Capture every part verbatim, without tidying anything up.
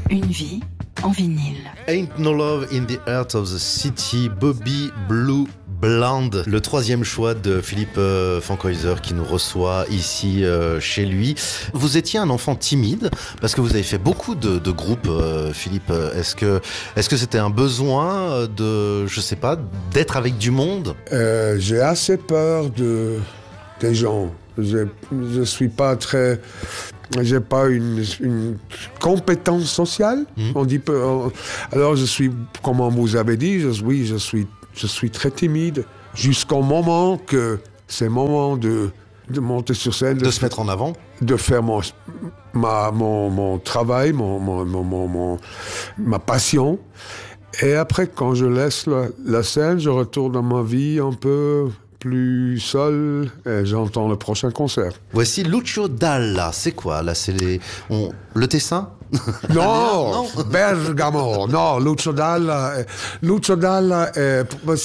Une vie en vinyle. Ain't No Love in the Heart of the City, Bobby Blue Bland, le troisième choix de Philippe euh, Fankhäuser qui nous reçoit ici euh, chez lui. Vous étiez un enfant timide parce que vous avez fait beaucoup de, de groupes, euh, Philippe. Est-ce que est-ce que c'était un besoin de, je sais pas, d'être avec du monde? euh, J'ai assez peur de des gens. Je je suis pas très J'ai pas une, une compétence sociale. Mmh. On dit peu. Alors je suis, comme vous avez dit, je, oui, je suis, je suis très timide jusqu'au moment que c'est le moment de, de monter sur scène, de, de se mettre en avant, de faire mon, ma, mon, mon travail, mon, mon, mon, mon, mon, ma passion. Et après, quand je laisse la, la scène, je retourne dans ma vie un peu plus seul, et j'entends le prochain concert. Voici Lucio Dalla. C'est quoi là? C'est les... On... le Tessin? No, no. Bergamo, no, Lucio Dalla. Lucio Dalla è,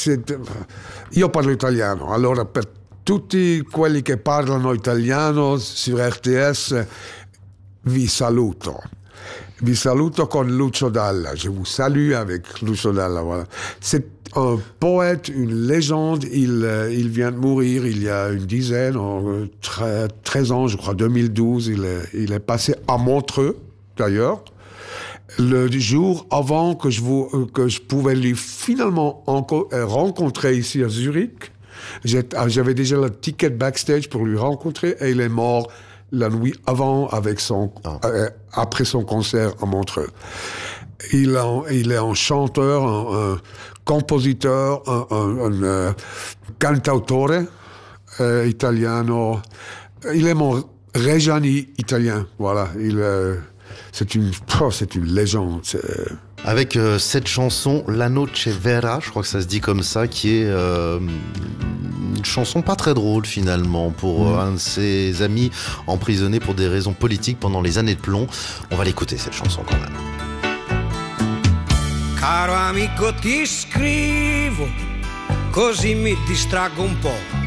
io parlo italiano, allora per tutti quelli che parlano italiano sur R T S vi saluto. Vi saluto con Lucio Dalla. Je vous salue avec Lucio Dalla. Voilà. C'est un poète, une légende. Il, il vient de mourir il y a une dizaine, treize ans, je crois, deux mille douze. Il est, il est passé à Montreux, d'ailleurs, le jour avant que je, vous, que je pouvais lui finalement enco- rencontrer ici à Zurich. J'avais déjà le ticket backstage pour lui rencontrer et il est mort la nuit avant, avec son, oh. euh, après son concert à Montreux. Il, a, il est un chanteur, un, un compositeur, un, un, un uh, cantautore euh, italiano. Il est mon Reggiani italien. Voilà, il, euh, c'est une, oh, c'est une légende. C'est... Avec euh, cette chanson La Noche Vera, je crois que ça se dit comme ça, qui est euh, une chanson pas très drôle finalement pour mmh. un de ses amis emprisonné pour des raisons politiques pendant les années de plomb. On va l'écouter cette chanson quand même. Caro amico, ti scrivo, così mi distraggo un po'.